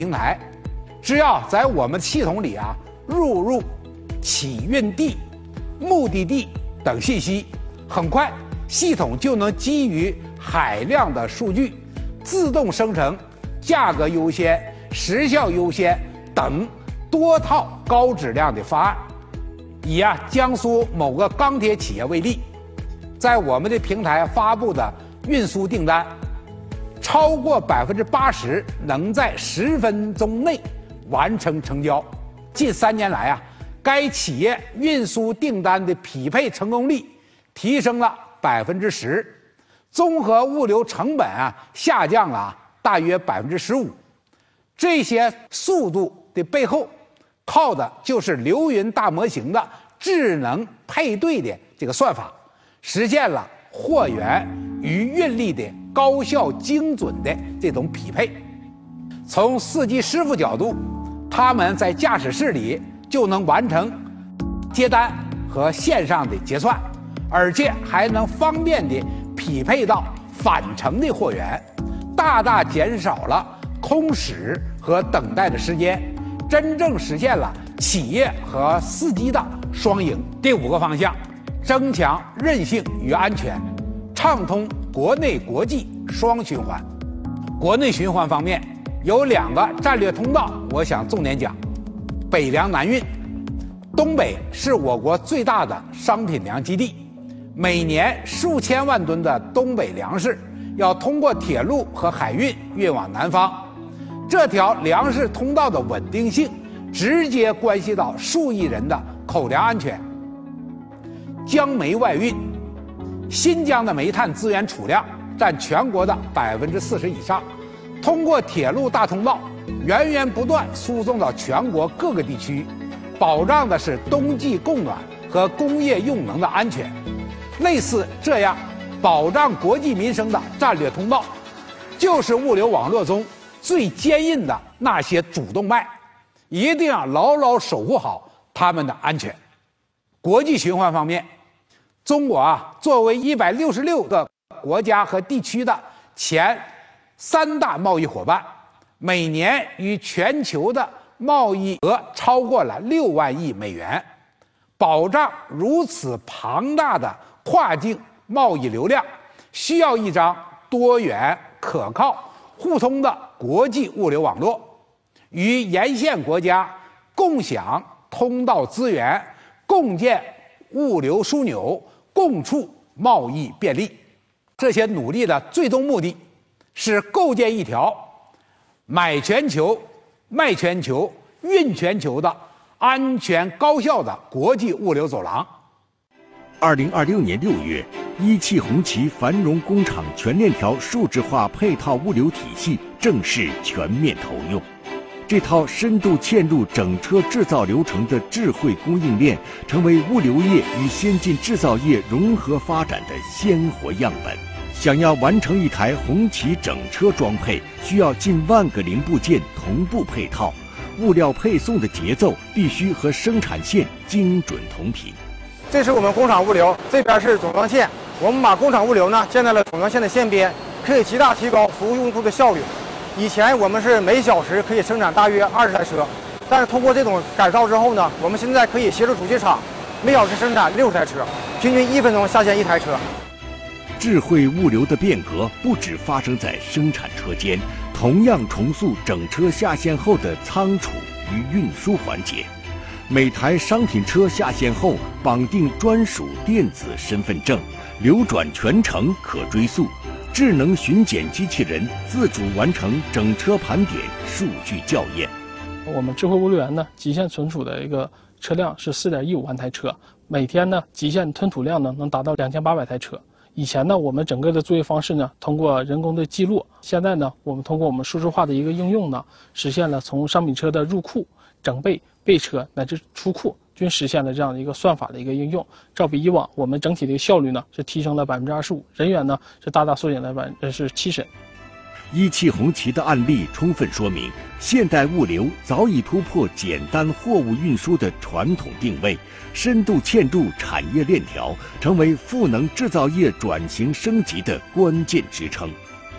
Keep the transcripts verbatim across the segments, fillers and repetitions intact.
平台，只要在我们系统里啊录入起运地、目的地等信息，很快系统就能基于海量的数据，自动生成价格优先、时效优先等多套高质量的方案。以啊江苏某个钢铁企业为例，在我们的平台发布的运输订单，超过百分之八十能在十分钟内完成成交。近三年来啊，该企业运输订单的匹配成功率提升了百分之十，综合物流成本啊下降了大约百分之十五。这些速度的背后，靠的就是流云大模型的智能配对的这个算法，实现了货源与运力的高效精准的这种匹配。从司机师傅角度，他们在驾驶室里就能完成接单和线上的结算，而且还能方便地匹配到返程的货源，大大减少了空驶和等待的时间，真正实现了企业和司机的双赢。第五个方向，增强韧性与安全，畅通国内国际双循环。国内循环方面有两个战略通道，我想重点讲。北粮南运，东北是我国最大的商品粮基地，每年数千万吨的东北粮食要通过铁路和海运运往南方，这条粮食通道的稳定性直接关系到数亿人的口粮安全。江煤外运，新疆的煤炭资源储量占全国的百分之四十以上，通过铁路大通道源源不断输送到全国各个地区，保障的是冬季供暖和工业用能的安全。类似这样保障国计民生的战略通道，就是物流网络中最坚硬的那些主动脉，一定要牢牢守护好他们的安全。国际循环方面，中国啊作为一百六十六个国家和地区的前三大贸易伙伴，每年与全球的贸易额超过了六万亿美元。保障如此庞大的跨境贸易流量，需要一张多元、可靠、互通的国际物流网络，与沿线国家共享通道资源，共建物流枢纽，共促贸易便利。这些努力的最终目的是构建一条买全球、卖全球、运全球的安全高效的国际物流走廊。 二零二六年六月，一汽红旗繁荣工厂全链条数字化配套物流体系正式全面投用。这套深度嵌入整车制造流程的智慧供应链，成为物流业与先进制造业融合发展的鲜活样本。想要完成一台红旗整车装配，需要近万个零部件同步配套，物料配送的节奏必须和生产线精准同频。 这是我们工厂物流，这边是总装线。我们把工厂物流呢建在了总装线的线边，可以极大提高服务用户的效率。以前我们是每小时可以生产大约二十台车，但是通过这种改造之后呢，我们现在可以协助主机厂每小时生产六十台车，平均一分钟下线一台车。 智慧物流的变革不只发生在生产车间，同样重塑整车下线后的仓储与运输环节。每台商品车下线后，绑定专属电子身份证，流转全程可追溯。智能巡检机器人自主完成整车盘点、数据校验。 我们智慧物流园呢，极限存储的一个车辆是 四点一五万台车，每天呢极限吞吐量呢能达到两千八百台车。以前呢，我们整个的作业方式呢，通过人工的记录，现在呢，我们通过我们数字化的一个应用呢，实现了从商品车的入库、整备、备车乃至出库，均实现了这样的一个算法的一个应用。照比以往，我们整体的效率呢是提升了百分之二十五，人员呢是大大缩减了百分之七十。 一汽红旗的案例充分说明，现代物流早已突破简单货物运输的传统定位，深度嵌入产业链条，成为赋能制造业转型升级的关键支撑。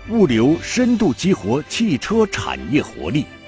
物流深度激活汽车产业活力。